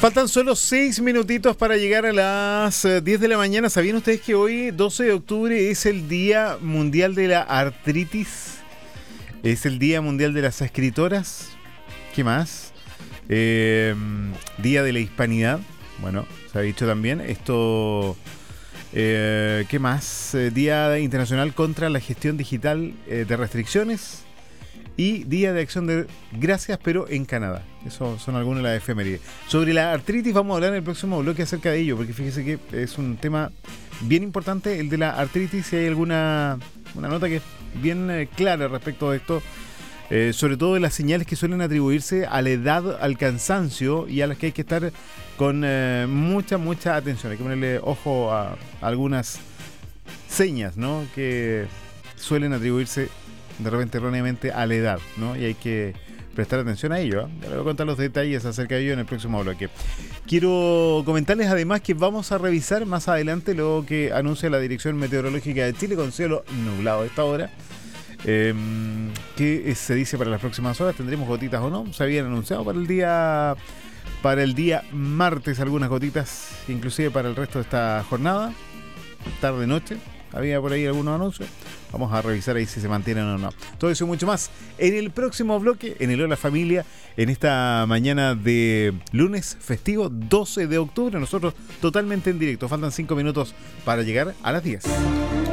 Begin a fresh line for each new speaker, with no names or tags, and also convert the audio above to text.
Faltan solo 6 minutitos para llegar a las 10 de la mañana. ¿Sabían ustedes que hoy, 12 de octubre, es el Día Mundial de la Artritis? Es el Día Mundial de las Escritoras. ¿Qué más? Día de la Hispanidad. Bueno, se ha dicho también. Esto... ¿qué más? Día Internacional contra la Gestión Digital de Restricciones. Y Día de Acción de Gracias, pero en Canadá. Eso son algunas de las efemérides. Sobre la artritis vamos a hablar en el próximo bloque acerca de ello, porque fíjese que es un tema bien importante, el de la artritis. Si hay una nota que es bien clara respecto de esto, sobre todo de las señales que suelen atribuirse a la edad, al cansancio, y a las que hay que estar con mucha atención. Hay que ponerle ojo a algunas señas, ¿no?, que suelen atribuirse de repente erróneamente a la edad, ¿no? Y hay que prestar atención a ello, ¿eh? Ya le voy a contar los detalles acerca de ello en el próximo bloque. Quiero comentarles además que vamos a revisar más adelante lo que anuncia la Dirección Meteorológica de Chile con cielo nublado a esta hora. ¿Qué se dice para las próximas horas? ¿Tendremos gotitas o no? Se habían anunciado para el día martes algunas gotitas, inclusive para el resto de esta jornada, tarde-noche. Había por ahí algunos anuncios. Vamos a revisar ahí si se mantienen o no. Todo eso y mucho más en el próximo bloque, en el Hola Familia, en esta mañana de lunes festivo, 12 de octubre. Nosotros totalmente en directo. Faltan 5 minutos para llegar a las 10.